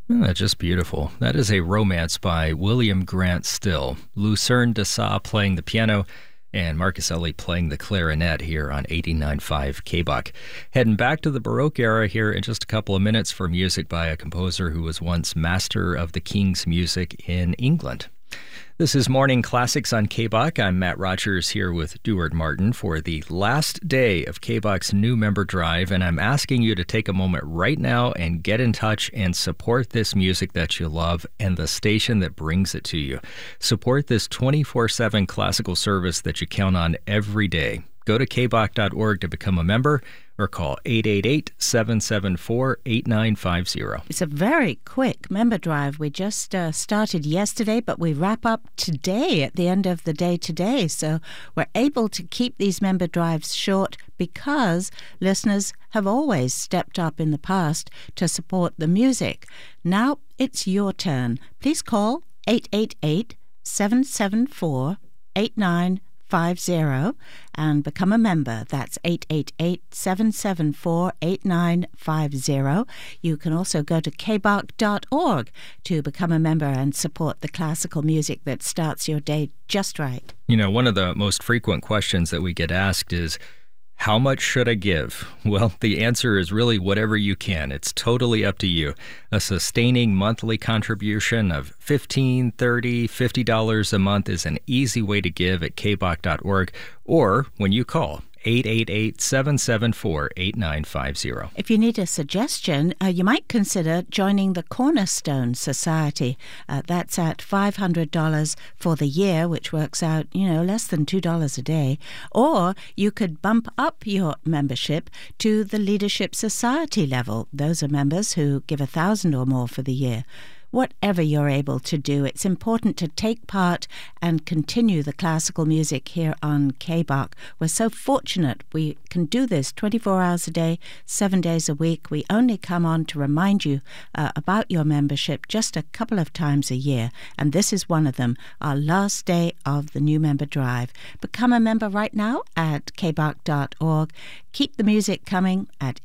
Oh, just beautiful. That is a romance by William Grant Still. Lucerne Dessau playing the piano and Marcus Ellie playing the clarinet here on 89.5 KBOC. Heading back to the Baroque era here in just a couple of minutes for music by a composer who was once master of the king's music in England. This is Morning Classics on KBOC. I'm Matt Rogers here with Duard Martin for the last day of KBOC's new member drive, and I'm asking you to take a moment right now and get in touch and support this music that you love and the station that brings it to you. Support this 24/7 classical service that you count on every day. Go to kbok.org to become a member or call 888-774-8950. It's a very quick member drive. We just started yesterday, but we wrap up today at the end of the day today. So we're able to keep these member drives short because listeners have always stepped up in the past to support the music. Now it's your turn. Please call 888-774-8950 and become a member. That's 888-774-8950. You can also go to kbok.org to become a member and support the classical music that starts your day just right. You know, one of the most frequent questions that we get asked is, how much should I give? Well, the answer is really whatever you can. It's totally up to you. A sustaining monthly contribution of $15, $30, $50 a month is an easy way to give at kbok.org or when you call 888-774-8950. If you need a suggestion, you might consider joining the Cornerstone Society. That's at $500 for the year, which works out, less than $2 a day. Or you could bump up your membership to the Leadership Society level. Those are members who give $1,000 or more for the year. Whatever you're able to do, it's important to take part and continue the classical music here on KBOC. We're so fortunate we can do this 24 hours a day, 7 days a week. We only come on to remind you about your membership just a couple of times a year, and this is one of them, our last day of the new member drive. Become a member right now at kbok.org. Keep the music coming at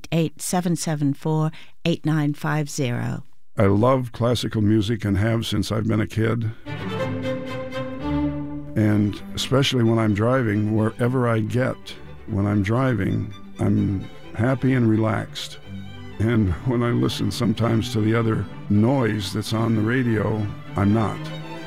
888-774-8950. I love classical music and have since I've been a kid. And especially when I'm driving, wherever I get when I'm driving, I'm happy and relaxed. And when I listen sometimes to the other noise that's on the radio, I'm not.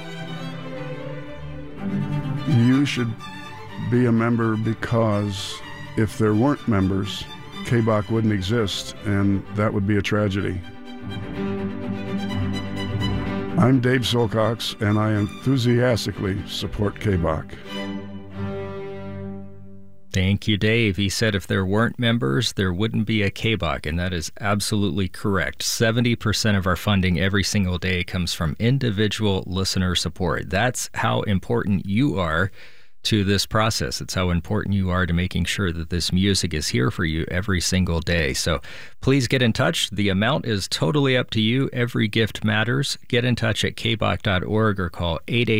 You should be a member because if there weren't members, KBOC wouldn't exist, and that would be a tragedy. I'm Dave Silcox, and I enthusiastically support KBOC. Thank you, Dave. He said if there weren't members, there wouldn't be a KBOC, and that is absolutely correct. 70% of our funding every single day comes from individual listener support. That's how important you are to this process. It's how important you are to making sure that this music is here for you every single day. So please get in touch. The amount is totally up to you. Every gift matters. Get in touch at kbok.org or call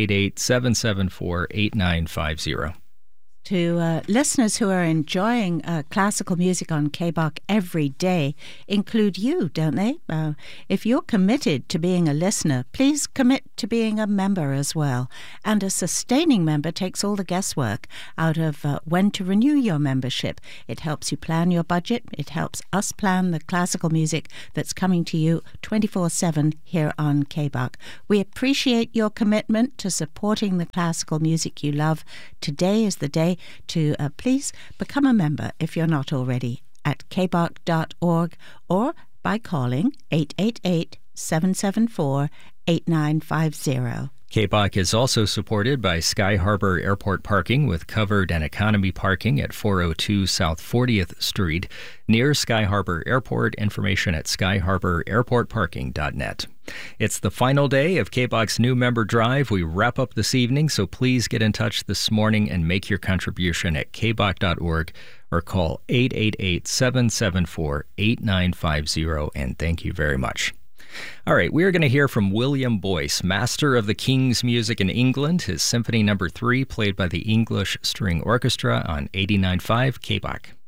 888-774-8950. To listeners who are enjoying classical music on KBOC every day include you, don't they? If you're committed to being a listener, please commit to being a member as well. And a sustaining member takes all the guesswork out of when to renew your membership. It helps you plan your budget. It helps us plan the classical music that's coming to you 24/7 here on KBOC. We appreciate your commitment to supporting the classical music you love. Today is the day to please become a member if you're not already at kbok.org or by calling 888-774-8950. KBOC is also supported by Sky Harbor Airport Parking with covered and economy parking at 402 South 40th Street near Sky Harbor Airport. Information at skyharbor.airportparking.net. It's the final day of KBOC's new member drive. We wrap up this evening, so please get in touch this morning and make your contribution at kbok.org or call 888-774-8950, and thank you very much. All right, we are going to hear from William Boyce, master of the King's music in England, his Symphony No. 3 played by the English String Orchestra on 89.5 KBOC.